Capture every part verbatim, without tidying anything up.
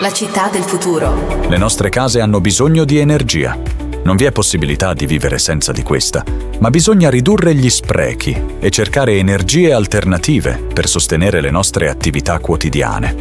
la città del futuro. Le nostre case hanno bisogno di energia. Non vi è possibilità di vivere senza di questa, ma bisogna ridurre gli sprechi e cercare energie alternative per sostenere le nostre attività quotidiane.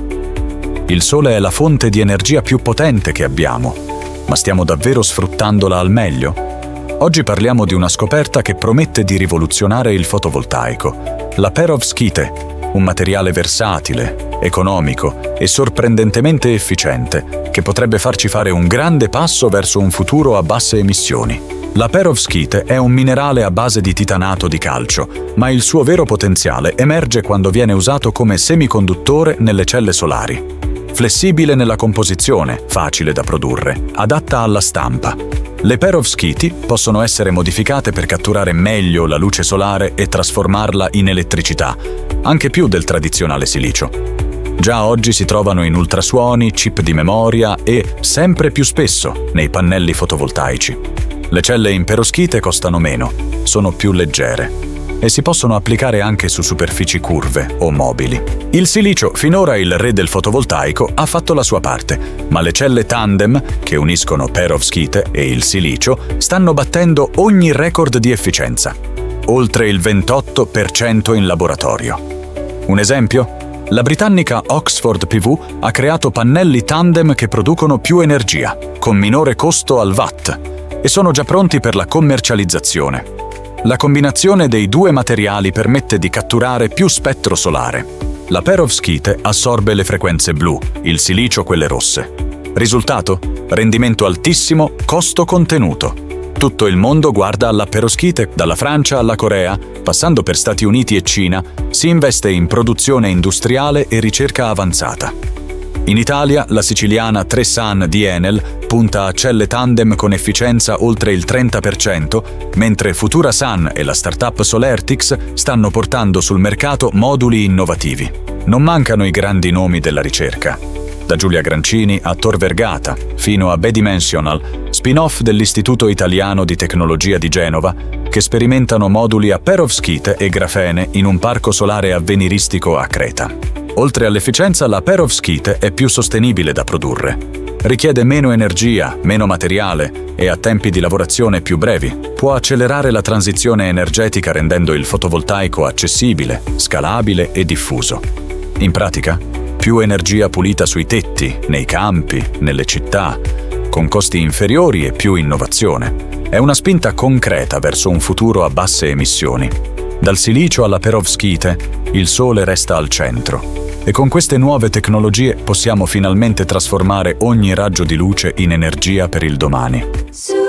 Il sole è la fonte di energia più potente che abbiamo, ma stiamo davvero sfruttandola al meglio? Oggi parliamo di una scoperta che promette di rivoluzionare il fotovoltaico, la perovskite, un materiale versatile, economico e sorprendentemente efficiente che potrebbe farci fare un grande passo verso un futuro a basse emissioni. La perovskite è un minerale a base di titanato di calcio, ma il suo vero potenziale emerge quando viene usato come semiconduttore nelle celle solari. Flessibile nella composizione, facile da produrre, adatta alla stampa. Le perovskiti possono essere modificate per catturare meglio la luce solare e trasformarla in elettricità, anche più del tradizionale silicio. Già oggi si trovano in ultrasuoni, chip di memoria e, sempre più spesso, nei pannelli fotovoltaici. Le celle in perovskite costano meno, sono più leggere e si possono applicare anche su superfici curve o mobili. Il silicio, finora il re del fotovoltaico, ha fatto la sua parte, ma le celle tandem, che uniscono perovskite e il silicio, stanno battendo ogni record di efficienza, oltre il ventotto per cento in laboratorio. Un esempio? La britannica Oxford P V ha creato pannelli tandem che producono più energia, con minore costo al watt, e sono già pronti per la commercializzazione. La combinazione dei due materiali permette di catturare più spettro solare. La perovskite assorbe le frequenze blu, il silicio quelle rosse. Risultato? Rendimento altissimo, costo contenuto. Tutto il mondo guarda alla perovskite, dalla Francia alla Corea, passando per Stati Uniti e Cina, si investe in produzione industriale e ricerca avanzata. In Italia, la siciliana tre San di Enel punta a celle tandem con efficienza oltre il trenta per cento, mentre Futurasan e la startup Solertix stanno portando sul mercato moduli innovativi. Non mancano i grandi nomi della ricerca. Da Giulia Grancini a Tor Vergata, fino a B-Dimensional, spin-off dell'Istituto Italiano di Tecnologia di Genova, che sperimentano moduli a perovskite e grafene in un parco solare avveniristico a Creta. Oltre all'efficienza, la perovskite è più sostenibile da produrre. Richiede meno energia, meno materiale e ha tempi di lavorazione più brevi. Può accelerare la transizione energetica rendendo il fotovoltaico accessibile, scalabile e diffuso. In pratica, più energia pulita sui tetti, nei campi, nelle città, con costi inferiori e più innovazione. È una spinta concreta verso un futuro a basse emissioni. Dal silicio alla perovskite, il sole resta al centro. E con queste nuove tecnologie possiamo finalmente trasformare ogni raggio di luce in energia per il domani.